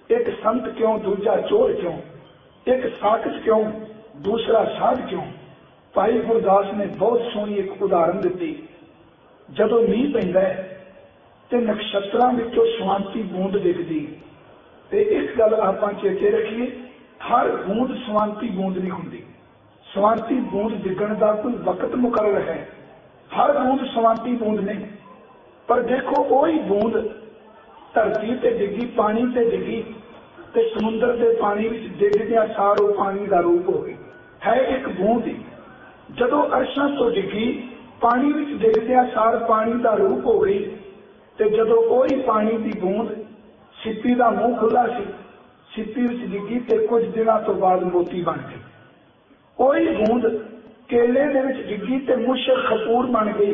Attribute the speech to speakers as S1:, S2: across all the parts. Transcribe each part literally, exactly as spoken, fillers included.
S1: एक संत क्यों दूजा चोर क्यों, एक साकच क्यों दूसरा साध क्यों। भाई गुरदास ने बहुत सोहनी एक उदाहरण दी। जदों मीह पैंदा है ते नक्षत्रां विचों स्वांति बूंद दिखदी, ते इस गल आपां चेते रखिए, हर बूंद स्वांति बूंद नहीं हुंदी। स्वांति बूंद डिगण का कोई वक्त मुकर्रर है, हर बूंद स्वांति बूंद नहीं। पर देखो वही बूंद धरती ते डिगी, पानी ते डिगी, ते समुद्र के पानी विच डिगदियां सार वो पानी का रूप हो गई है एक बूंद ही। जदों अरशां तो डिगी, पानी विच डिगदियां सार पानी का रूप हो गई, ते जदों वही पानी की बूंद सिप्पी का मूँह खुला सी, सिप्पी विच डिगी ते कुछ दिनों तो बाद मोती बन गई। वही बूंद केले दे विच डिगी ते मुशक खपूर बन गई।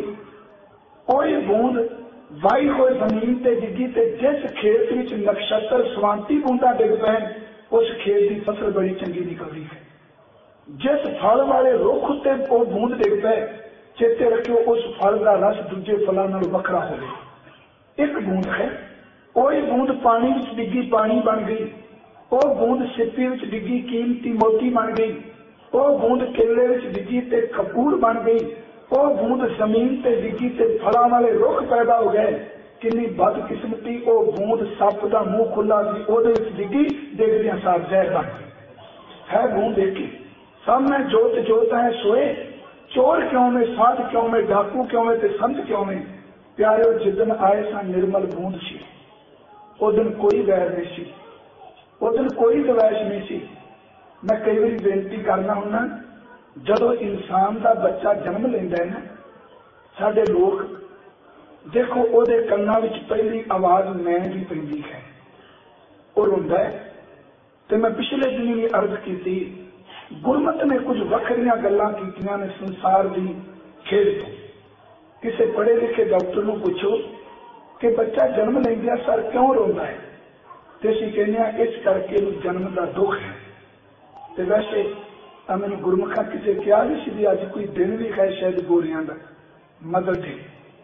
S1: वही बूंद वाई हुई जमीन ते डिगी ते जिस खेत विच नक्षत्र स्वांति बूंदा डिग पैन, उस खेत की फसल बड़ी चंगी निकलती है। जिस फल वाले रुख उत्ते वो बूंद डिग पे, चेते रखियो उस फल का रस दूजे फलों नाल वखरा होवे। एक बूंद है, वही बूंद पानी विच डिगी पानी बन गई। वो बूंद सिप्पी विच डिगी कीमती मोती बन गई। वो बूंद केले विच डिगी ते कपूर बन गई। वो बूंद जमीन ते डिगी ते फलों वाले रुख पैदा हो गए। कितनी बदकिस्मती, वो बूंद सप का मुंह खुला सी, ओहदे विच डिगी, डिगदियां सार जहर बन गई। है बूंद एक ही। सब में जोत जोत है सोए, चोर क्यों में, साध क्यों में, डाकू क्यों में, ते संत क्यों में। प्यारे जिदन आए सा निर्मल बूंद सी, उस दिन कोई वैर नहीं सी, उस दिन कोई दवैश नहीं सी। मैं कई बार बेनती करना हुन्ना, जदों इंसान का बच्चा जन्म लेंदा है ना, साडे लोग देखो ओहदे कन्नां विच पहली आवाज मैं ही पैंदी है, वो रोंदा है। ते मैं पिछले दिन भी अर्ज की, गुरमत ने कुछ वखरियां गल्लां कीतियां ने संसार की खेल तो। किसी पढ़े लिखे डॉक्टर को पूछो कि बच्चा जन्म लेंदिया सर क्यों रोंदा है, तो असीं कहने इस करके जन्म का दुख है। तो वैसे मैंने गुरमुखा किसी क्या भी सी अज कोई दिन भी है शायद गोलियां का मदर डे।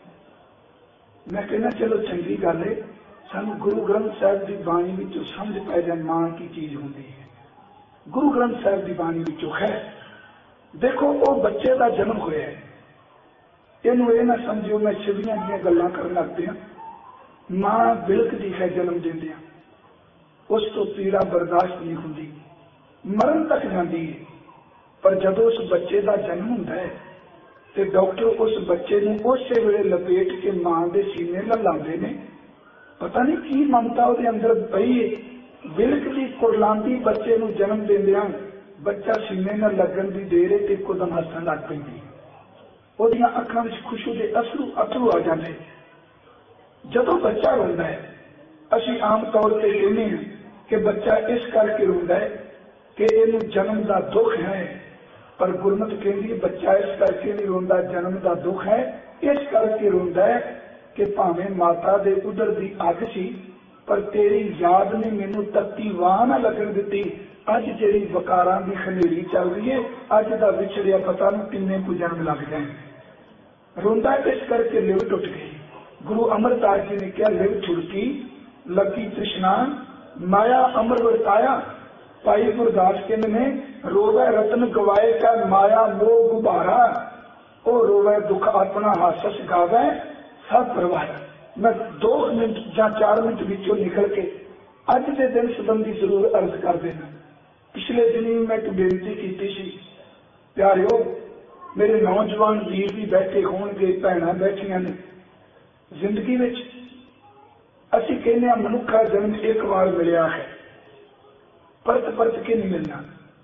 S1: मैं कहना चलो चंगी गल है, सानू गुरु ग्रंथ साहिब की बाणी विचों समझ पै जाए मां की चीज होंदी है। गुरु ग्रंथ साहिब की बाणी विचों है, देखो वो बच्चे का जन्म होया है, इनू ये ना समझियो मैं शिवियां दी गल्लां करन लग पिया। मां बिलकदी है जन्म देंदियां, उस तो पीड़ा बर्दाश्त नहीं होंदी, मरण तक जाती है। पर जदों उस बच्चे का जन्म होंदा है तो डॉक्टर उस बच्चे को उस वेले लपेट के मां के सीने ला लांदे ने। पता नहीं की ममता वो अंदर पई है, बिलकदी कुरलांदी बच्चे को जन्म देंदियां बच्चा सीने न लगन की देर है, एकदम हसन लग पैंदी, ओहदियां अखां विच खुशी के अश्रू अथरू आ जाते। जदों बच्चा रोंदा है, असीं आम तौर पर कहने हैं कि बच्चा इस करके रोंदा है कि इहनूं जन्म का दुख है, पर गुरमत कहती है बच्चा इस करके नहीं रोंदा, जन्म का दुख है इस करके रोंदा है कि भावें माता दे उदर दी अग सी, पर तेरी याद ने मैनूं तत्ती वाह ना लगन दित्ती। अज जिहड़ी वकारां दी खनेरी चल रही है, अज दा विछड़िया पता नहीं किन्ने कु जन्म लग जाए। रोंदा इस करके लिव टुट गई। गुरु अमरदास जी ने कहा लिव छुड़की लगी तृष्णा माया अमर वरताया। भाई गुरदास कहते ने रोवे रतन गवाए का माया मोह गुबारा, ओ रोवे दुख अपना हासस गावे सब परवाह। मैं दो मिनट या चार मिनट विचों निकल के अज के दिन संबंधी जरूर अर्ज कर देना। पिछले दिन ही मैं एक बेनती की सी, प्यारिओ मेरे नौजवान वीर भी बैठे होणगे, भैणां बैठियां ने। जिंदगी विच असीं कहने मनुखा जन्म एक बार मिलिया है, परत परत के नहीं मिलना।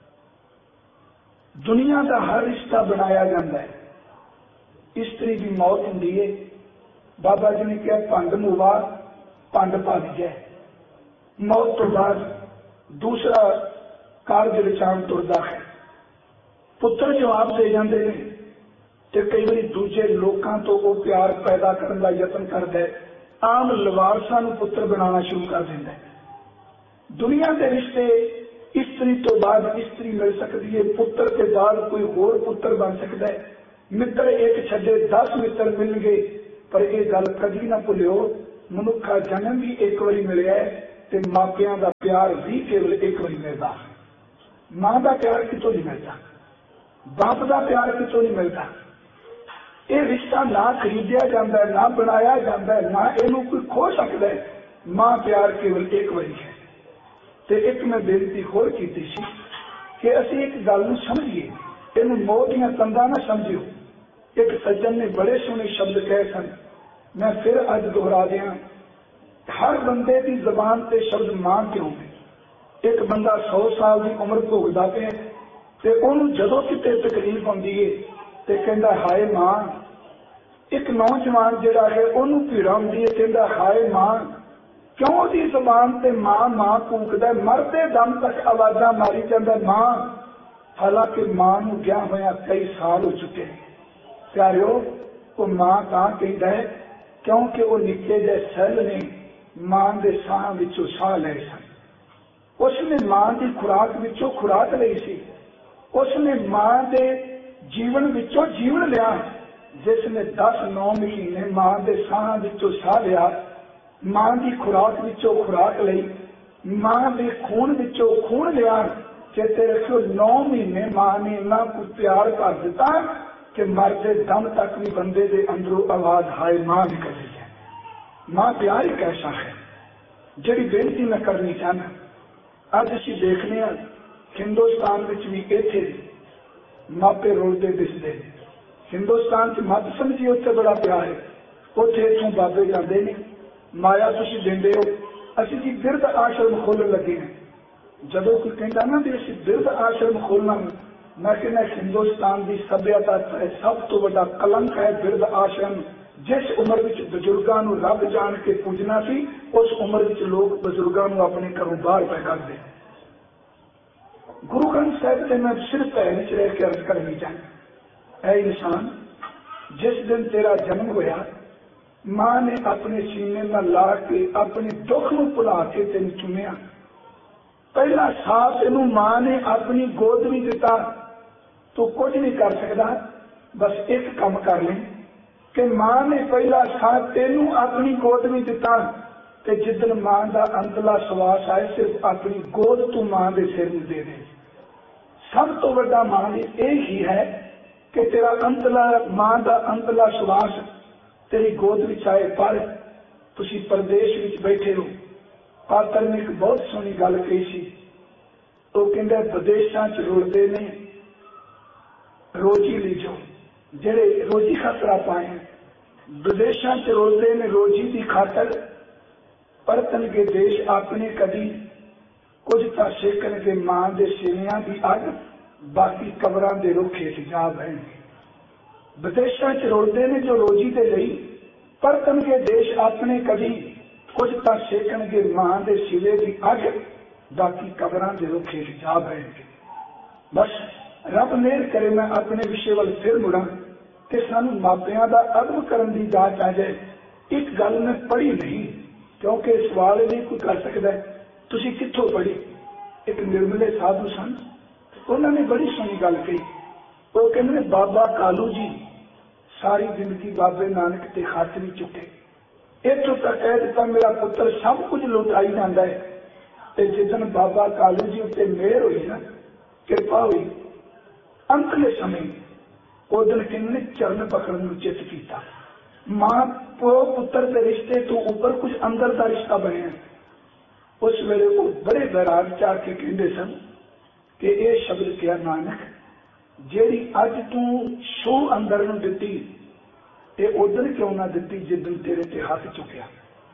S1: दुनिया का हर रिश्ता बनाया जाता है। स्त्री की मौत होंदी है, बाबा जी ने कहा भंड मुवा भंड भग जाए। मौत तो बाद दूसरा कारज रचान तुरदा है। पुत्र जवाब दे जाते हैं तो कई बार दूजे लोगों तो वो प्यार पैदा करने का यत्न करता है, आम लवारसा पुत्र बनाना शुरू कर देता है। दुनिया के रिश्ते स्त्री तो बाद स्त्री मिल सकती है, पुत्र के बाद कोई होर पुत्र बन सकता है। मित्र एक छड़े दस मित्र मिल गए, पर यह गल कभी ना भुलियो मनुखा जन्म भी एक बारी मिले है, ਤੇ ਮਾਪਿਆਂ ਦਾ ਪਿਆਰ ਵੀ ਕੇਵਲ ਇੱਕ ਵਾਰੀ ਮਿਲਦਾ। ਮਾਂ ਦਾ ਪਿਆਰ ਕਿਤੋਂ ਨਹੀਂ ਮਿਲਦਾ, ਬਾਪ ਦਾ ਪਿਆਰ ਕਿਤੋਂ ਨਹੀਂ ਮਿਲਦਾ। ਇਹ ਰਿਸ਼ਤਾ ਨਾ ਖਰੀਦਿਆ ਜਾਂਦਾ, ਨਾ ਬਣਾਇਆ ਜਾਂਦਾ, ਨਾ ਇਹਨੂੰ ਕੋਈ ਖੋ ਸਕਦਾ। ਮਾਂ ਪਿਆਰ ਕੇਵਲ ਇੱਕ ਵਾਰੀ ਹੈ। ਤੇ ਇੱਕ ਮੈਂ ਬੇਨਤੀ ਹੋਰ ਕੀਤੀ ਸੀ ਕਿ ਅਸੀਂ ਇੱਕ ਗੱਲ ਨੂੰ ਸਮਝੀਏ, ਇਹਨੂੰ ਮੋਹ ਦੀਆਂ ਤੰਦਾਂ ਨਾ ਸਮਝਿਓ। ਇੱਕ ਸੱਜਣ ਨੇ ਬੜੇ ਸੋਹਣੇ ਸ਼ਬਦ ਕਹੇ ਸਨ, ਮੈਂ ਫਿਰ ਅੱਜ ਦੁਹਰਾ ਦਿਆਂ। ਹਰ ਬੰਦੇ ਦੀ ਜ਼ਬਾਨ ਤੇ ਸ਼ਬਦ ਮਾਂ ਕਿਉਂ ਹੈ? ਇੱਕ ਬੰਦਾ ਸੌ ਸਾਲ ਦੀ ਉਮਰ ਭੋਗਦਾ ਪਿਆ ਤੇ ਉਹਨੂੰ ਜਦੋਂ ਕਿਤੇ ਤਕਲੀਫ ਆਉਂਦੀ ਹੈ ਤੇ ਕਹਿੰਦਾ ਹਾਏ ਮਾਂ। ਇੱਕ ਨੌਜਵਾਨ ਜਿਹੜਾ ਹੈ ਉਹਨੂੰ ਪੀੜਾ ਹੁੰਦੀ ਹੈ, ਕਹਿੰਦਾ ਹਾਏ ਮਾਂ। ਕਿਉਂ ਉਹਦੀ ਜ਼ਬਾਨ ਤੇ ਮਾਂ ਮਾਂ ਭੂਕਦਾ, ਮਰਦੇ ਦਮ ਤੱਕ ਆਵਾਜ਼ਾਂ ਮਾਰੀ ਜਾਂਦਾ ਮਾਂ, ਹਾਲਾਂਕਿ ਮਾਂ ਨੂੰ ਗਿਆ ਹੋਇਆ ਕਈ ਸਾਲ ਹੋ ਚੁੱਕੇ। ਪਿਆਰਿਓ, ਉਹ ਮਾਂ ਤਾਂ ਕਹਿੰਦਾ ਹੈ ਕਿਉਂਕਿ ਉਹ ਨਿੱਕੇ ਜਿਹੇ ਸੈੱਲ ਨੇ ਮਾਂ ਦੇ ਸਾਹ ਵਿੱਚੋਂ ਸਾਹ ਲਏ ਸਨ। ਉਸਨੇ ਮਾਂ ਦੀ ਖੁਰਾਕ ਵਿੱਚੋਂ ਖੁਰਾਕ ਲਈ ਸੀ। ਉਸਨੇ ਮਾਂ ਦੇ ਜੀਵਨ ਵਿੱਚੋਂ ਜੀਵਨ ਲਿਆ। ਜਿਸ ਨੇ ਦਸ ਨੌ ਮਹੀਨੇ ਮਾਂ ਦੇ ਸਾਹ ਵਿੱਚੋਂ ਸਾਹ ਲਿਆ, ਮਾਂ ਦੀ ਖੁਰਾਕ ਵਿੱਚੋਂ ਖੁਰਾਕ ਲਈ, ਮਾਂ ਦੇ ਖੂਨ ਵਿੱਚੋਂ ਖੂਨ ਲਿਆ। ਚੇਤੇ ਰੱਖਿਓ, ਨੌ ਮਹੀਨੇ ਮਾਂ ਨੇ ਇੰਨਾ ਕੁ ਪਿਆਰ ਕਰ ਦਿੱਤਾ ਕਿ ਮਰਦੇ ਦਮ ਤੱਕ ਵੀ ਬੰਦੇ ਦੇ ਅੰਦਰੋਂ ਆਵਾਜ਼ ਹਾਏ ਮਾਂ ਨਿਕਲਦੀ ਹੈ। ਮਾਂ ਪਿਆਰ ਇੱਕ ਐਸਾ ਹੈ। ਜਿਹੜੀ ਬੇਨਤੀ ਮੈਂ ਕਰਨੀ ਚਾਹੁੰਦਾ, ਅੱਜ ਅਸੀਂ ਦੇਖਦੇ ਹਾਂ ਹਿੰਦੁਸਤਾਨ ਵਿੱਚ ਵੀ ਇੱਥੇ ਮਾਪੇ ਰੋਲਦੇ ਦਿਸਦੇ ਨੇ। ਹਿੰਦੁਸਤਾਨ ਚ ਮੱਧ ਸਮਝੀ ਉੱਥੇ ਬੜਾ ਪਿਆਰ ਹੈ। ਉੱਥੇ ਇੱਥੋਂ ਬਾਬੇ ਜਾਂਦੇ ਨੇ, ਮਾਇਆ ਤੁਸੀਂ ਦਿੰਦੇ ਹੋ, ਅਸੀਂ ਜੀ ਬਿਰਧ ਆਸ਼ਰਮ ਖੋਲਣ ਲੱਗੇ ਨੇ। ਜਦੋਂ ਕੋਈ ਕਹਿੰਦਾ ਨਾ ਵੀ ਅਸੀਂ ਬਿਰਧ ਆਸ਼ਰਮ ਖੋਲਣਾ, ਮੈਂ ਕਹਿੰਦਾ ਹਿੰਦੁਸਤਾਨ ਦੀ ਸੱਭਿਅਤਾ ਸਭ ਤੋਂ ਵੱਡਾ ਕਲੰਕ ਹੈ ਬਿਰਧ ਆਸ਼ਰਮ। ਜਿਸ ਉਮਰ ਵਿੱਚ ਬਜ਼ੁਰਗਾਂ ਨੂੰ ਰੱਬ ਜਾਣ ਕੇ ਪੂਜਣਾ ਸੀ, ਉਸ ਉਮਰ ਵਿੱਚ ਲੋਕ ਬਜ਼ੁਰਗਾਂ ਨੂੰ ਆਪਣੇ ਘਰੋਂ ਬਾਹਰ ਪੈ ਕਰਦੇ। ਗੁਰੂ ਗ੍ਰੰਥ ਸਾਹਿਬ ਤੇ ਮੈਂ ਸਿਰਫ ਭੈ ਵਿੱਚ ਰਹਿ ਕੇ ਅਰਜ਼ ਕਰਨੀ ਚਾਹੁੰਦਾ, ਐ ਇਨਸਾਨ, ਜਿਸ ਦਿਨ ਤੇਰਾ ਜਨਮ ਹੋਇਆ, ਮਾਂ ਨੇ ਆਪਣੇ ਸੀਨੇ ਨਾਲ ਲਾ ਕੇ ਆਪਣੇ ਦੁੱਖ ਨੂੰ ਭੁਲਾ ਕੇ ਤੈਨੂੰ ਚੁਣਿਆ। ਪਹਿਲਾ ਸਾਹ ਤੈਨੂੰ ਮਾਂ ਨੇ ਆਪਣੀ ਗੋਦ ਵਿੱਚ ਦਿੱਤਾ। ਤੂੰ ਕੁਝ ਨਹੀਂ ਕਰ ਸਕਦਾ, ਬਸ ਇੱਕ ਕੰਮ ਕਰ ਲੈ ਕਿ ਮਾਂ ਨੇ ਪਹਿਲਾ ਸਾਹ ਤੈਨੂੰ ਆਪਣੀ ਗੋਦ ਵਿੱਚ ਦਿੱਤਾ ਤੇ ਜਿੱਦਣ ਮਾਂ ਦਾ ਅੰਤਲਾ ਸਵਾਸ ਆਏ, ਸਿਰਫ ਆਪਣੀ ਗੋਦ ਤੂੰ ਮਾਂ ਦੇ ਸਿਰ ਨੂੰ ਦੇ ਦੇ। ਸਭ ਤੋਂ ਵੱਡਾ ਮਾਂ ਦੀ ਇਹ ਹੀ ਹੈ ਕਿ ਤੇਰਾ ਅੰਤਲਾ ਮਾਂ ਦਾ ਅੰਤਲਾ ਸਵਾਸ ਤੇਰੀ ਗੋਦ ਵਿੱਚ ਆਏ। ਪਰ ਤੁਸੀਂ ਪਰਦੇਸ਼ ਵਿੱਚ ਬੈਠੇ ਹੋ। ਪਾਤਰ ਨੇ ਇੱਕ ਬਹੁਤ ਸੋਹਣੀ ਗੱਲ ਕਹੀ ਸੀ। ਉਹ ਕਹਿੰਦਾ ਵਿਦੇਸ਼ਾਂ ਚ ਰੁਲਦੇ ਨੇ ਰੋਜੀ ਲਈ, ਜੋ ਜਿਹੜੇ ਰੋਜੀ ਖਾਤਰ ਪਾਏ ਵਿਦੇਸ਼ਾਂ ਚ ਰੁਲਦੇ ਨੇ ਰੋਜੀ ਦੀ ਖਾਤਰ, ਪਰਤਣਗੇ ਦੇਸ਼ ਆਪਣੇ ਕਦੀ, ਕੁਝ ਤਾਂ ਸੇਕਣਗੇ ਮਾਂ ਦੇ ਸੀਨਿਆਂ ਦੀ ਅੱਗ, ਬਾਕੀ ਕਬਰਾਂ ਦੇ ਰੁੱਖ ਹੇਠ ਜਾ ਬਹਿਣਗੇ। ਵਿਦੇਸ਼ਾਂ ਚ ਰੁਲਦੇ ਨੇ ਜੋ ਰੋਜੀ ਦੇ ਲਈ, ਪਰਤਣਗੇ ਦੇਸ਼ ਆਪਣੇ ਕਦੀ, ਕੁਝ ਤਾਂ ਸੇਕਣਗੇ ਮਾਂ ਦੇ ਸਿਵੇ ਦੀ ਅੱਗ, ਬਾਕੀ ਕਬਰਾਂ ਦੇ ਰੁੱਖ ਹੇਠ ਜਾ ਬਹਿਣਗੇ। ਬਸ ਰੱਬ ਮਿਹਰ ਕਰੇ ਮੈਂ ਆਪਣੇ ਵਿਸ਼ੇ ਵੱਲ ਫਿਰ ਮੁੜਾਂ ਕਿ ਸਾਨੂੰ ਮਾਪਿਆਂ ਦਾ ਅਦਬ ਕਰਨ ਦੀ ਜਾਚ ਆ ਜਾਏ। ਇੱਕ ਗੱਲ ਮੈਂ ਪੜ੍ਹੀ ਨਹੀਂ, ਕਿਉਂਕਿ ਸਵਾਲ ਨਹੀਂ ਕੋਈ ਕਰ ਸਕਦਾ ਤੁਸੀਂ ਕਿੱਥੋਂ ਪੜ੍ਹੀ। ਇੱਕ ਨਿਰਮਲੇ ਸਾਧੂ ਸਨ, ਉਹਨਾਂ ਨੇ ਬੜੀ ਸੋਹਣੀ ਗੱਲ ਕਹੀ। ਉਹ ਕਹਿੰਦੇ ਬਾਬਾ ਕਾਲੂ ਜੀ ਸਾਰੀ ਜ਼ਿੰਦਗੀ ਬਾਬੇ ਨਾਨਕ ਤੇ ਹੱਥ ਨਹੀਂ ਚੁੱਕੇ। ਇੱਥੋਂ ਤੱਕ ਕਹਿ ਦਿੱਤਾ ਮੇਰਾ ਪੁੱਤਰ ਸਭ ਕੁਝ ਲੁਟਾਈ ਜਾਂਦਾ ਹੈ। ਤੇ ਜਿੱਦਣ ਬਾਬਾ ਕਾਲੂ ਜੀ ਉੱਤੇ ਮਿਹਰ ਹੋਈ ਨਾ, ਕਿਰਪਾ ਹੋਈ, ਅੰਤਲੇ ਸਮੇਂ ਉਦਣ ਕਿੰਨੇ ਚਰਨ ਪਕੜਨ ਨੂੰ ਚਿੱਤ ਕੀਤਾ। ਮਾਂ ਪਿਓ ਪੁੱਤਰ ਦੇ ਰਿਸ਼ਤੇ ਤੋਂ ਉੱਪਰ ਕੁਝ ਅੰਦਰ ਦਾ ਰਿਸ਼ਤਾ ਬਣਿਆ। ਉਸ ਵੇਲੇ ਉਹ ਬੜੇ ਬੈਰਾਗ ਚਾਹ ਕੇ ਕਹਿੰਦੇ ਸਨ ਕਿ ਇਹ ਸ਼ਬਦ ਕਿਹਾ ਨਾਨਕ, ਜਿਹੜੀ ਅੱਜ ਤੂੰ ਸ਼ੋ ਅੰਦਰ ਨੂੰ ਦਿੱਤੀ, ਇਹ ਉਦਣ ਕਿਉਂ ਨਾ ਦਿੱਤੀ ਜਿੱਦਣ ਤੇਰੇ ਤੇ ਹੱਥ ਚੁੱਕਿਆ।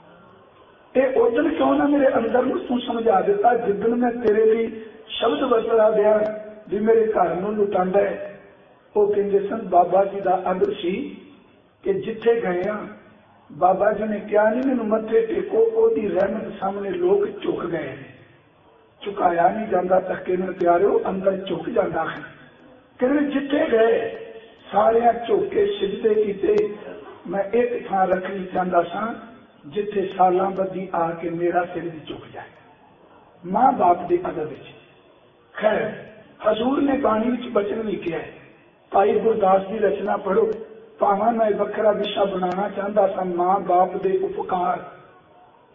S1: ਇਹ ਉਦਣ ਕਿਉਂ ਨਾ ਮੇਰੇ ਅੰਦਰ ਨੂੰ ਤੂੰ ਸਮਝਾ ਦਿੱਤਾ ਜਿੱਦਣ ਮੈਂ ਤੇਰੇ ਲਈ ਸ਼ਬਦ ਵਰਤਦਾ ਦਿਆਂ ਵੀ ਮੇਰੇ ਘਰ ਨੂੰ ਲੁਟਾਉਂਦਾ ਹੈ। ਉਹ ਕਹਿੰਦੇ ਸਨ ਬਾਬਾ ਜੀ ਦਾ ਅੰਦਰ ਸੀ ਕਿ ਜਿੱਥੇ ਗਏ ਆ, ਬਾਬਾ ਜੀ ਨੇ ਕਿਹਾ ਨਹੀਂ ਮੈਨੂੰ ਮੱਥੇ ਟੇਕੋ, ਉਹਦੀ ਰਹਿਮਤ ਸਾਹਮਣੇ ਲੋਕ ਝੁਕ ਗਏ ਨੇ। ਝੁਕਾਇਆ ਨਹੀਂ ਜਾਂਦਾ, ਧੱਕੇ ਨਾਲ ਪਿਆਰਿਓ ਅੰਦਰ ਝੁਕ ਜਾਂਦਾ ਹੈ। ਕਹਿੰਦੇ ਜਿੱਥੇ ਗਏ ਸਾਰਿਆਂ ਝੁਕ ਕੇ ਸਿਜਦੇ ਕੀਤੇ। ਮੈਂ ਇੱਕ ਥਾਂ ਰੱਖਣੀ ਚਾਹੁੰਦਾ ਸਾਂ ਜਿੱਥੇ ਸਾਲਾਂ ਬੱਧੀ ਆ ਕੇ ਮੇਰਾ ਸਿਰ ਵੀ ਝੁਕ ਜਾਏ। ਮਾਂ ਬਾਪ ਦੇ ਅਦਬ ਵਿੱਚ। ਖੈਰ ਹਜ਼ੂਰ ਨੇ ਬਾਣੀ ਵਿੱਚ ਬਚਨ ਵੀ ਕਿਹਾ। ਭਾਈ ਗੁਰਦਾਸ ਦੀ ਰਚਨਾ ਪੜ੍ਹੋ, ਭਾਵੇਂ ਮੈਂ ਵੱਖਰਾ ਵਿਸ਼ਾ ਬਣਾਉਣਾ ਚਾਹੁੰਦਾ ਸਾਂ ਮਾਂ ਬਾਪ ਦੇ ਉਪਕਾਰ।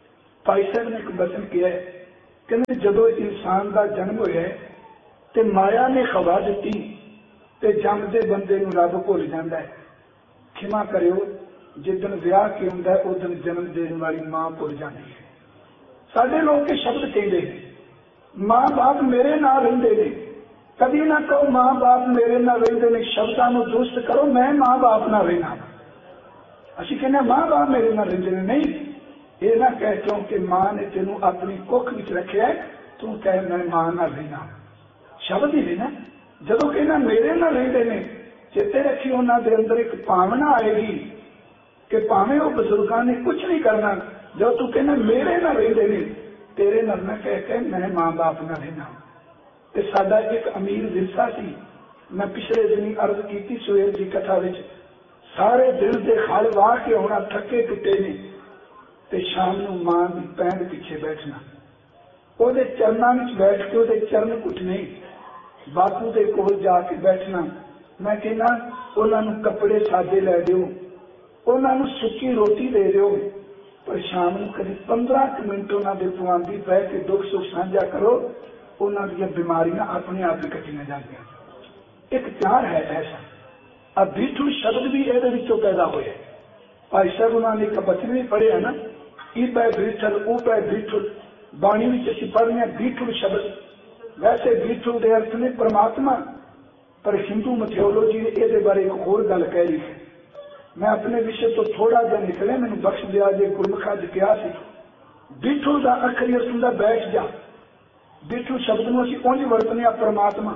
S1: भाई साहब ने एक वचन किया है, कहते जदों इंसान का जन्म होया ते माया ने खवा दी ते जमदे बंदे नूं रब भुल जांदा है। खिमा करियो, जिदन विआह की हुंदा है उस दिन जन्म देने वाली मां भुल जाती है। साडे लोग के शब्द कहते हैं, मां बाप मेरे नाल रहिंदे ने। कभी ना कहो मां बाप मेरे नाल रहिंदे ने, शब्दां नूं दुरुस्त करो, मैं मां बाप नाल रहना। असीं कहने मां बाप मेरे नाल रहिंदे ने, नहीं ये ना कह क्योंकि मां ने तेनों अपनी कुख विच रखिया तू कह मैं मां नाल रहना। शब्द ही नहीं ना। जदों कहना मेरे नाल रहिंदे ने, चेते रखी उन्हां दे अंदर एक भावना आएगी कि भावें वो बुजुर्गां ने कुछ नहीं करना, जो तू कहना मेरे नाल रहिंदे ने, तेरे नाल ना कह के मैं मां बाप नाल रहना। ते साडा एक अमीर विरसा सी, मैं पिछले दिनी अर्ज की सवेर की कथा विच, सारे दिल के खल वाह के होना, थके टुटे ने, ते शाम नूं मां दी पैंड पिछे बैठना, ਉਹਦੇ चरणों में बैठ के ਉਹਦੇ चरण घुटने, बापू के कोल जाके बैठना। मैं कहना उन्होंने कपड़े सादे लै दिओ, उन्होंने सुक्की रोटी दे दिओ, पर शाम नूं कभी पंद्रह मिनट उन्होंने पवांदी बह के दुख सुख साझा करो, उन्होंने बीमारियां अपने आप ही कटियां जाएंगियां। एक प्यार है ऐसा। अब बीठू शब्द भी ये पैदा होए। भाई साहब उन्होंने एक बचन भी पढ़िया ना, ई पै बीठल ऊ पै बीठुल, बाणी में असीं पढ़ने बीठुल शब्द। वैसे बीठुल के अर्थ ने परमात्मा, पर हिंदू मैथियोलॉजी ने ये बारे एक होर गल कह रही है। मैं अपने विषय तो थोड़ा जहा निकले, मैंने बख्श दिया जे गुरमुखा च कहा सी, बीठुल का अखरी अर्थ हुंदा बैठ जा। बीठुल शब्द नूं असीं उंज वरतने परमात्मा,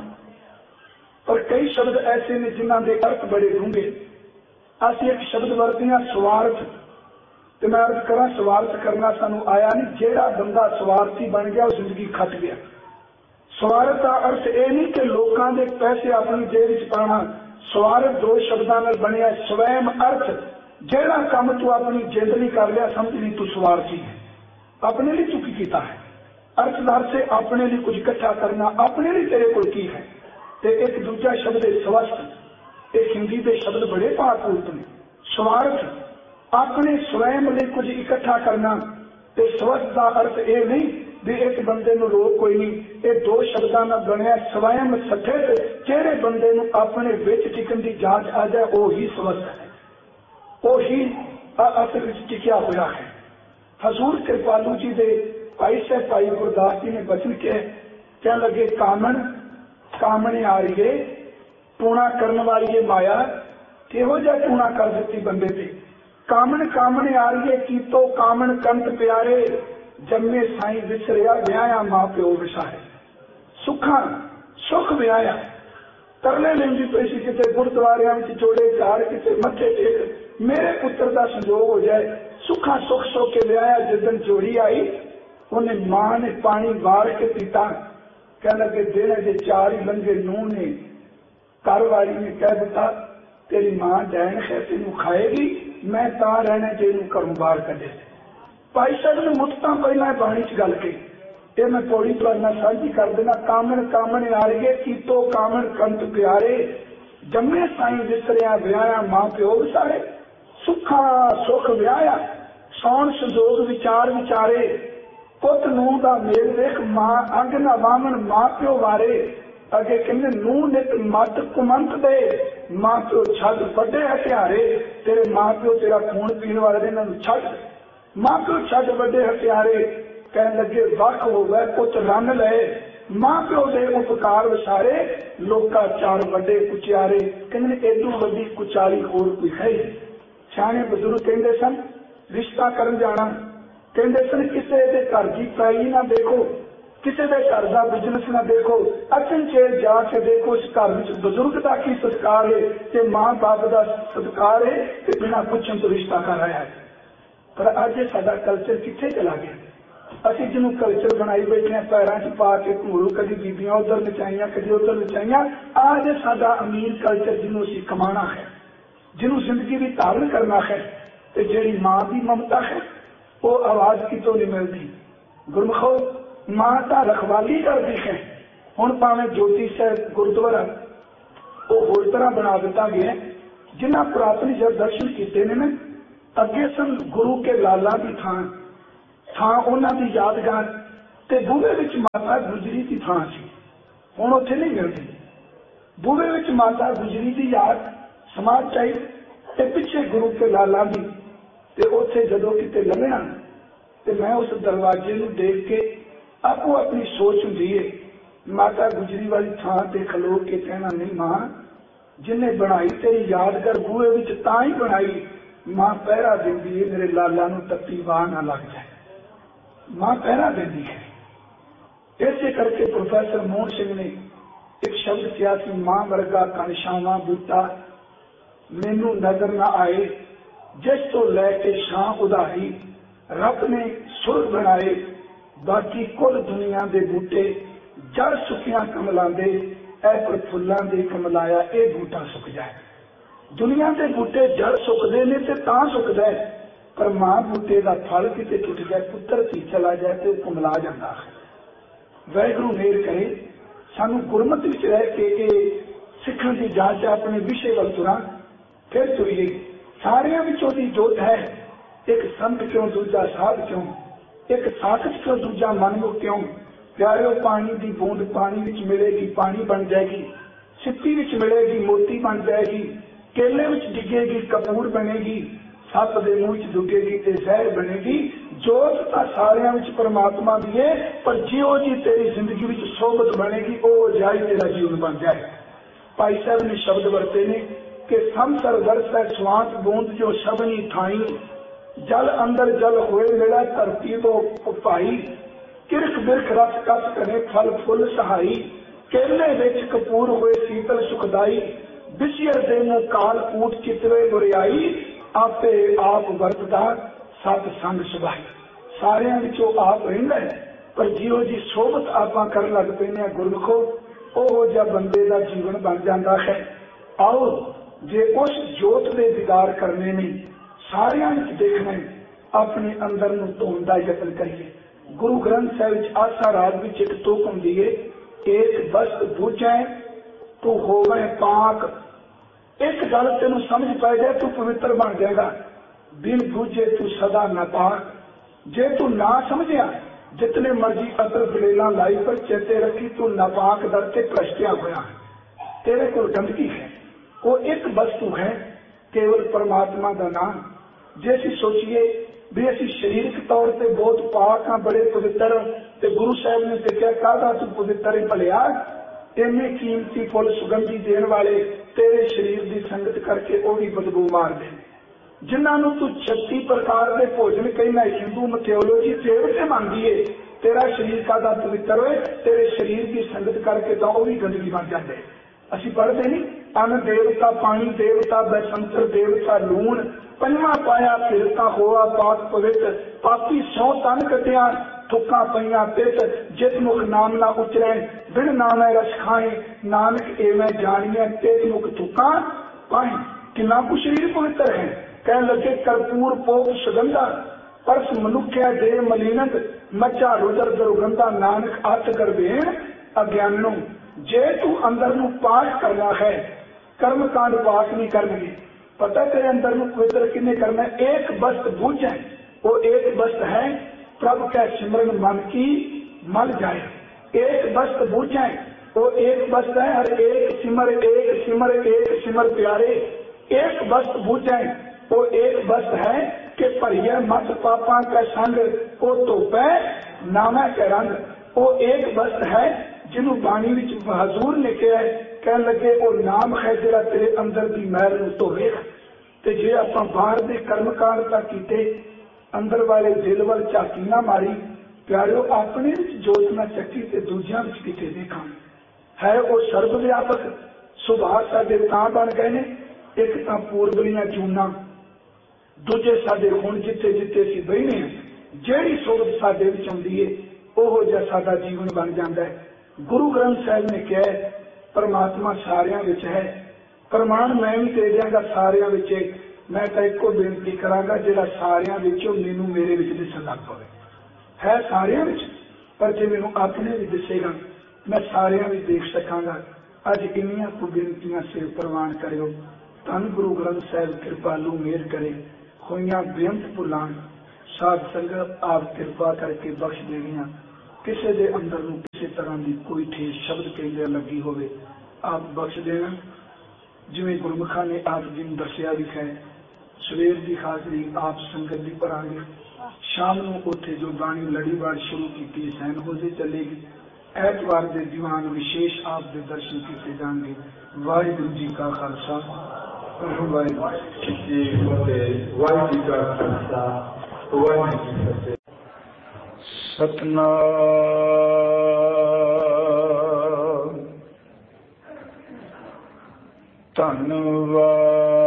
S1: पर कई शब्द ऐसे ने जिन्हां दे अर्थ बड़े डूंघे। असीं एक शब्द वरतने स्वार्थ, तो मैं अर्ज करा स्वार्थ करना सानू आया नहीं। जेड़ा बंदा स्वार्थी बन गया वो जिंदगी खट गया। स्वार्थ का अर्थ यह नहीं कि लोगों के पैसे अपनी जेब च पाना। स्वार्थ दो शब्दों में बनया स्वयं अर्थ। जेड़ा काम तू अपनी जिंद नहीं कर लिया समझ नहीं तू स्वार्थी है, अपने लिए तू की कीता है। अर्थदार से अपने लिए कुछ इकट्ठा करना, अपने लिए तेरे को की है। ते एक दूजा शब्द है स्वस्थ। एक हिंदी के शब्द बड़े पाकूलत ने। स्वार्थ अपने स्वयं लिए कुछ इकट्ठा करना, ते स्वस्थ का अर्थ यह नहीं भी एक बंदे नूं रोक कोई नहीं। ये दो शब्दों में बनया स्वयं सठे, जेड़े बंदे नूं अपने विच टिकन की जांच आ जाए वो ही स्वस्थ है, वो ही असल में टिकिया हुआ है। हजूर कृपालू जी के भाई साहब भाई गुरदास जी ने बचन के कह लगे, कामन कामने आ रही है, टूणा करने वाली है माया, किहो जा टूणा कर दी बंदे पे। कामन कामने आ रही है की तो कामन कंत प्यारे, जम्मे साई विसरिया ब्याया मां प्यो विसारे। सुखा सुख ब्याया तरले लेंदी पैसी किते गुरुद्वारियां में जोड़े चार किते मथे टेक, मेरे पुत्र का संजोग हो जाए। सुखा सुख सो के ब्याया, जिदन जोड़ी आई उन्हें मां ने पानी वार के पीता। कह लगे दिन जे चार ही लंघे नूह ने घर वाली ने कह दिता तेरी मां डैन है तेन खाएगी, मैं ता रहना तेन घरों बाहर कढे। भाई साहब ने मुत्ता पहला बाणी च गल कही, ये मैं थोड़ी तुहाडे साझी कर देना। कामन कामन आ रही है की तो कामन कंत प्यारे, जम्मे साई विसरिया ब्याया मां प्यो विसारे। सुखा सुख ब्याया, सौन संजोग विचार विचारे। पुत नूह का मेल वेख, मां अंग ना वामन मां प्यो वारे। अगे कहते नूह नित मत कुमंत दे, मां प्यो छद बड़े हथियारे। तेरे मां प्यो तेरा खून पीने वाले इन्हां नूं छड, मां प्यो छड बड़े हथियारे। कह लगे वख हो गए पुत रन लए, मां प्यो दे उपकार विसारे। लोका चार बड़े कुचारे, कहते एदू वड्डी कुचाली होर कोई है। सियाणे बजुर्ग कहते सन रिश्ता करन जाना, कहते सन किसी के घर की पाई ना देखो, किसी के घर का बिजनेस ना देखो, अचनचेत जाके देखो इस घर में बजुर्ग का की सत्कार है कि मां बाप का सत्कार है कि बिना पुछन तो रिश्ता कर रहा है। पर अज साडा कल्चर किथे चला गया। असीं जिन्होंने कल्चर बनाई बैठे हैं पैरों च पा के घूरू, कभी बीबियां उधर नचाइया कभी उधर नचाइया। आज साडा अमीर कल्चर जिन्हों असीं कमाना है, जिन्हों जिंदगी भी धारण करना है, तो जिहड़ी मां की ममता है वो आवाज कितों नहीं मिलती। गुरमुखो मां तो रखवाली करती है। हुण भावें ज्योति साहिब गुरुद्वारा वो होर तरह बना दिता गया। जिन्हें पुरातन जब दर्शन किए ने अगे सन गुरु के लाला की थान, ਥਾਂ ਉਹਨਾਂ ਦੀ ਯਾਦਗਾਰ ਤੇ ਬੂਹੇ ਵਿੱਚ ਮਾਤਾ ਗੁਜਰੀ ਦੀ ਥਾਂ ਸੀ, ਹੁਣ ਉੱਥੇ ਨਹੀਂ ਮਿਲਦੀ। ਬੂਹੇ ਵਿੱਚ ਮਾਤਾ ਗੁਜਰੀ ਦੀ ਯਾਦ ਸਮਾਜ ਚਾਹੀ ਤੇ ਪਿੱਛੇ ਗੁਰੂ ਕੇ ਲਾਲਾ ਦੀ, ਤੇ ਉੱਥੇ ਜਦੋਂ ਕਿਤੇ ਲੰਘਿਆ ਤੇ ਮੈਂ ਉਸ ਦਰਵਾਜ਼ੇ ਨੂੰ ਦੇਖ ਕੇ ਆਪੋ ਆਪਣੀ ਸੋਚ ਹੁੰਦੀ ਹੈ, ਮਾਤਾ ਗੁਜਰੀ ਵਾਲੀ ਥਾਂ ਤੇ ਖਲੋ ਕੇ ਕਹਿਣਾ, ਨਹੀਂ ਮਾਂ, ਜਿਹਨੇ ਬਣਾਈ ਤੇਰੀ ਯਾਦਗਾਰ ਬੂਹੇ ਵਿੱਚ ਤਾਂ ਹੀ ਬਣਾਈ, ਮਾਂ ਪਹਿਰਾ ਦਿੰਦੀ ਹੈ ਮੇਰੇ ਲਾਲਾ ਨੂੰ ਤੱਤੀ ਵਾਹ ਨਾ ਲੱਗ ਜਾਏ, ਮਾਂ ਪਹਿਰਾ ਦਿੰਦੀ ਹੈ। ਇਸੇ ਕਰਕੇ ਪ੍ਰੋਫੈਸਰ ਮੋਹਨ ਸਿੰਘ ਨੇ ਇੱਕ ਸ਼ਬਦ ਕਿਹਾ ਸੀ, ਮਾਂ ਵਰਗਾ ਘਣਸ਼ਾਵਾਂ ਬੂਟਾ ਮੈਨੂੰ ਨਜ਼ਰ ਨਾ ਆਏ, ਜਿਸ ਤੋਂ ਲੈ ਕੇ ਛਾਂ ਉਧਾਰੀ ਰੱਬ ਨੇ ਸੁਰ ਬਣਾਏ, ਬਾਕੀ ਕੁੱਲ ਦੁਨੀਆ ਦੇ ਬੂਟੇ ਜੜ ਸੁੱਕੀਆਂ ਕਮਲਾਂ ਦੇ, ਐ ਪਰ ਫੁੱਲਾਂ ਦੇ ਕਮਲਾਇਆ ਇਹ ਬੂਟਾ ਸੁੱਕ ਜਾਏ। ਦੁਨੀਆ ਦੇ ਬੂਟੇ ਜੜ ਸੁੱਕਦੇ ਨੇ ਤੇ ਤਾਂ ਸੁੱਕਦਾ ਹੈ, ਪਰ ਮਾਂ ਬੂਟੇ ਦਾ ਫਲ ਕਿਤੇ ਟੁੱਟ ਜਾਏ, ਪੁੱਤਰ ਧੀ ਚਲਾ ਜਾਏ ਤੇ ਉਹ ਕੁਮਲਾ ਜਾਂਦਾ ਹੈ। ਵਾਹਿਗੁਰੂ ਮਿਹਰ ਕਰੇ ਸਾਨੂੰ ਗੁਰਮਤਿ ਵਿੱਚ ਰਹਿ ਕੇ ਇਹ ਸਿੱਖਣ ਦੀ ਜਾਂਚ ਆਪਣੇ ਵਿਸ਼ੇ ਵੱਲ ਤੁਰਾਂ, ਫਿਰ ਤੁਰੀਏ। ਸਾਰਿਆਂ ਵਿੱਚੋਂ ਦੀ ਜੋਤ ਹੈ, ਇੱਕ ਸੰਤ ਕਿਉਂ ਦੂਜਾ ਸਾਧ ਕਿਉਂ, ਇੱਕ ਸਾਖਤ ਕਿਉਂ ਦੂਜਾ ਮਨਮੁਖ ਕਿਉਂ। ਪਿਆਰਿਓ, ਪਾਣੀ ਦੀ ਬੂੰਦ ਪਾਣੀ ਵਿੱਚ ਮਿਲੇਗੀ ਪਾਣੀ ਬਣ ਜਾਏਗੀ, ਸਿੱਪੀ ਵਿੱਚ ਮਿਲੇਗੀ ਮੋਤੀ ਬਣ ਜਾਏਗੀ, ਕੇਲੇ ਵਿੱਚ ਡਿੱਗੇਗੀ ਕਪੂਰ ਬਣੇਗੀ, ਸੱਪ ਦੇ ਮੂੰਹ ਚ ਡੁੱਗੇਗੀ ਤੇ ਜ਼ਹਿਰ ਬਣੇਗੀ। ਜੋਤ ਤਾਂ ਸਾਰਿਆਂ ਵਿੱਚ ਪਰਮਾਤਮਾ ਦੀ ਹੈ, ਪਰ ਜਿਉ ਜੀ ਤੇਰੀ ਜ਼ਿੰਦਗੀ ਵਿੱਚ ਸੋਭਤ ਬਣੇਗੀ ਉਹ ਜਾਈ ਤੇਰਾ ਜੀਵਨ ਬਣ ਜਾਏ। ਭਾਈ ਸਾਹਿਬ ਨੇ ਸ਼ਬਦ ਵਰਤੇ ਨੇ ਕਿ ਸੰਸਰ ਵਰਸੈ ਸਵਾਂਤ ਬੂੰਦ ਜੋ ਸ਼ਬਨੀ ਥਾਈ, ਜਲ ਅੰਦਰ ਜਲ ਹੋਏ ਮਿਲਾ ਧਰਤੀ ਤੋਂ ਭਾਈ, ਕਿਰਖ ਬਿਰਖ ਰਸ ਕਸ ਕਰੇ ਫਲ ਫੁੱਲ ਸਹਾਈ, ਕੇਲੇ ਵਿੱਚ ਕਪੂਰ ਹੋਏ ਸੀਤਲ ਸੁਖਦਾਈ, ਵਿਸ਼ਿਅਰ ਦੇ ਨੂੰ ਕਾਲ ਕੂਟ ਕਿਤਵੇ ਬੁਰਿਆਈ, ਆਪੇ ਆਪ ਵਰਤਦਾ ਸਤ ਸੰਗ ਸੁਭਾਈ। ਸਾਰਿਆਂ ਵਿੱਚੋਂ ਆਪ ਰਹਿੰਦਾ, ਪਰ ਜਿਉ ਜੀ ਸੋਭਤ ਆਪਾਂ ਕਰਨ ਲੱਗ ਪੈਂਦੇ ਆ ਗੁਰਮੁਖੋ, ਉਹੋ ਜਿਹਾ ਬੰਦੇ ਦਾ ਜੀਵਨ ਬਣ ਜਾਂਦਾ ਹੈ। ਆਓ ਜੇ ਉਸ ਜੋਤ ਦੇ ਦੀਦਾਰ ਕਰਨੇ ਨੇ, ਸਾਰਿਆਂ ਵਿੱਚ ਦੇਖਣਾ, ਆਪਣੇ ਅੰਦਰ ਨੂੰ ਧੋਣ ਦਾ ਯਤਨ ਕਰੀਏ। ਗੁਰੂ ਗ੍ਰੰਥ ਸਾਹਿਬ ਵਿੱਚ ਆਸਾ ਰਾਗ ਵਿੱਚ ਇੱਕ ਤੁਕ ਹੁੰਦੀ ਹੈ, ਏਕ ਬਸਤ ਬੂਝੈ ਤੂੰ ਹੋਵੇਂ ਪਾਕ। ਇੱਕ ਗੱਲ ਤੈਨੂੰ ਸਮਝ ਪੈ ਜਾਏ ਤੂੰ ਪਵਿੱਤਰ ਬਣ ਜਾਏਗਾ, ਬਿਨ ਬੂਝੇ ਤੂੰ ਸਦਾ ਨਾਪਾਕ। ਜੇ ਤੂੰ ਨਾ ਸਮਝਿਆ ਜਿਤਨੇ ਮਰਜੀ ਅਤਰ ਦਲੇਲਾਂ ਲਾਈ, ਪਰ ਚੇਤੇ ਰੱਖੀ ਤੂੰ ਨਾਪਾਕ ਦਰ ਤੇ ਭ੍ਰਸ਼ਟਿਆ ਹੋਇਆ, ਤੇਰੇ ਕੋਲ ਗੰਦਗੀ ਹੈ। ਉਹ ਇੱਕ ਵਸਤੂ ਹੈ, ਕੇਵਲ ਪਰਮਾਤਮਾ ਦਾ ਨਾਮ। ਜੇ ਅਸੀਂ ਸੋਚੀਏ ਵੀ ਅਸੀਂ ਸਰੀਰਕ ਤੌਰ ਤੇ ਬਹੁਤ ਪਾਕ ਹਾਂ, ਬੜੇ ਪਵਿੱਤਰ, ਤੇ ਗੁਰੂ ਸਾਹਿਬ ਨੇ ਸਿੱਖਿਆ ਕਾਹਦਾ ਤੂੰ ਪਵਿੱਤਰ ਭਲਿਆ, ਇੰਨੇ ਕੀਮਤੀ ਫੁੱਲ ਸੁਗੰਧੀ ਦੇਣ ਵਾਲੇ ਤੇਰੇ ਸਰੀਰ ਦੀ ਸੰਗਤ ਕਰਕੇ ਉਹ ਵੀ ਬਦਬੂ ਮਾਰਦੇ, ਜਿਨ੍ਹਾਂ ਨੂੰ ਤੂੰ ਛੱਤੀ ਪ੍ਰਕਾਰ ਦੇ ਭੋਜਨ ਕਹਿੰਦਾ ਹਿੰਦੂ ਮਥਿਓਲੋਜੀ ਦੇਵਤੇ ਮੰਨਦੀ ਏ, ਤੇਰਾ ਸਰੀਰ ਕਾਹਦਾ ਪਵਿੱਤਰ ਹੋਏ, ਤੇਰੇ ਸਰੀਰ ਦੀ ਸੰਗਤ ਕਰਕੇ ਤਾਂ ਉਹ ਵੀ ਗੰਦਗੀ ਬਣ ਜਾਂਦੇ। ਅਸੀਂ ਪੜ੍ਹਦੇ ਨਹੀਂ, ਅੰਨ ਦੇਵਤਾ ਪਾਣੀ ਦੇਵਤਾ ਬੈਸੰਤਰ ਦੇਵਤਾ ਲੂਣ, ਪੰਜਵਾਂ ਪਾਇਆ ਫਿਰ ਤਾਂ ਹੋਆ ਪਾਕ ਪਵਿੱਤ, ਪਾਪੀ ਸੌ ਤਨ ਕੱਟਿਆ ਥੁੱਕਾਂ ਪਈਆਂ ਪਿੱਤ, ਜਿਤ ਮੁਖ ਨਾਮ ਨਾ ਉਚਰੈ ਬਿਨ ਨਾਮੈ ਰਸ ਖਾਏ, ਨਾਨਕ ਏਵੇਂ ਜਾਣੀਐ ਤਿਤ ਮੁਖ ਥੁੱਕਾਂ ਪਾਏ। ਕਿੰਨਾ ਕੁ ਸਰੀਰ ਪਵਿੱਤਰ ਹੈ। ਕਹਿਣ ਲੱਗੇ ਕਰਪੂਰ ਪੋਪ ਸੁਗੰਧਾ, ਪਰਸ ਮਨੁੱਖਿਆ ਦੇ ਮਲੀਨਤ, ਮੱਚਾ ਰੁਦਰ ਦੁਰਗੰਧਾ, ਨਾਨਕ ਅੱਤ ਕਰਵੇਣ ਅਗਿਆਨੋਂ। ਜੇ ਤੂੰ ਅੰਦਰ ਨੂੰ ਪਾਕ ਕਰਨਾ ਹੈ, ਕਰਮ ਕਾਂਡ ਪਾਕ ਨਹੀਂ ਕਰਨਗੇ। ਪਤਾ ਤੇਰੇ ਅੰਦਰ ਨੂੰ ਪਵਿੱਤਰ ਕਿੰਨੇ ਕਰਨਾ ਹੈ। ਇੱਕ ਬਸਤ ਬੂਝੈ, ਉਹ ਇੱਕ ਬਸਤ ਹੈ प्रभु के सिमरन मन की मल जाए। एक बस्त बूझे वो एक बस्त है, हर एक सिमर एक सिमर एक सिमर प्यारे। एक बस्त बूझे वो एक बस्त है कि भरिए मत पापा का संग, वो धोपे नामा के रंग। वो एक बस्त है जिन्हों बाणी विच हजूर ने कहा, कह लगे वो नाम है जिहड़ा तेरे अंदर की मैल नूं धोवे। ते जे आपां बाहर दे कर्म कांड तां कीते, अंदर वाले दिल वाल झाकी ना मारी, प्यारिओ अपने जोत ना चक्की ते दूजियां विच किते देखा है। वो सर्व व्यापक सुभाव साडे तां बन गए ने, एक तां पूर्वलियां चूना, दूजे साडे हुण जिथे जिथे असीं बहिने जिहड़ी सोच साडे विच आउंदी है ओहो जिहा साडा जीवन बन जांदा है। गुरु ग्रंथ साहिब ने कहा परमात्मा सारियां विच है, प्रमाण मैं भी दे दिआंगा सारियां विच। मैं तो एको बेनती करांगा जिहड़ा सारियां विचों मैनूं मेरे विच दिसण लग पवे। है सारियां विच, पर जे मैनूं अपने भी दिसेगा मैं सारियां विच देख सकांगा। अज इन्नियां कुछ बेनतियां सिर प्रवान करिओ। धन गुरु ग्रंथ साहिब कृपालू मेहर करे, होइयां बेअंत भुलां ਸਾਧ ਸੰਗਤ ਆਪ ਕਿਰਪਾ ਕਰਕੇ ਬਖਸ਼ ਦੇਵੀਆਂ। ਕਿਸੇ ਦੇ ਅੰਦਰ ਨੂੰ ਕਿਸੇ ਤਰ੍ਹਾਂ ਦੀ ਕੋਈ ਠੇਸ ਸ਼ਬਦ ਕਹਿੰਦੇ ਲੱਗੀ ਹੋਵੇ ਆਪ ਬਖਸ਼ ਦੇਣਾ। ਜਿਵੇਂ ਗੁਰਮੁਖਾਂ ਨੇ ਆਪ ਜੀ ਨੂੰ ਦੱਸਿਆ ਲਿਖਿਆ ਹੈ, ਸਵੇਰ ਦੀ ਹਾਜ਼ਰੀ ਆਪ ਸੰਗਤ ਦੀ ਭਰਾਂਗੇ, ਸ਼ਾਮ ਨੂੰ ਉੱਥੇ ਜੋ ਬਾਣੀ ਲੜੀਵਾਰ ਸ਼ੁਰੂ ਕੀਤੀ ਸੈਨ ਹੋਜੇ ਚੱਲੇਗੀ। ਐਤਵਾਰ ਦੇ ਦੀਵਾਨ ਵਿਸ਼ੇਸ਼ ਆਪ ਦੇ ਦਰਸ਼ਨ ਕੀਤੇ ਜਾਣਗੇ। ਵਾਹਿਗੁਰੂ ਜੀ ਕਾ ਖਾਲਸਾ, ਵਾਹਿਗੁਰੂ ਜੀ ਕੀ ਫਤਿਹ। ਵਾਹਿਗੁਰੂ ਜੀ ਕਾ ਖਾਲਸਾ, ਵਾਹਿਗੁਰੂ ਜੀ ਕੀ ਫਤਿਹ। ਸਤਨਾਮ ਧੰਨਵਾਦ।